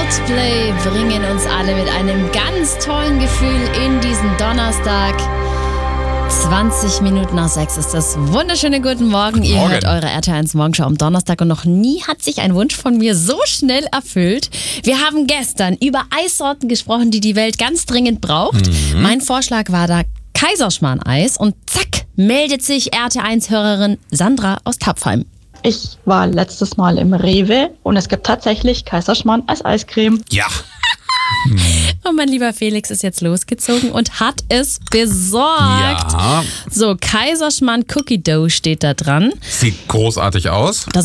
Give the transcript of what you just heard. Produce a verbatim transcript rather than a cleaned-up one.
Coldplay bringen uns alle mit einem ganz tollen Gefühl in diesen Donnerstag. zwanzig Minuten nach sechs ist das. Wunderschöne guten Morgen. Ihr Morgen. hört eure R T L eins Morgenschau am Donnerstag und noch nie hat sich ein Wunsch von mir so schnell erfüllt. Wir haben gestern über Eissorten gesprochen, die die Welt ganz dringend braucht. Mhm. Mein Vorschlag war da Kaiserschmarrn-Eis und zack, meldet sich R T L eins-Hörerin Sandra aus Tapfheim. Ich war letztes Mal im Rewe und es gibt tatsächlich Kaiserschmarrn als Eiscreme. Ja. Und mein lieber Felix ist jetzt losgezogen und hat es besorgt. Ja. So, Kaiserschmarrn Cookie Dough steht da dran. Sieht großartig aus. Da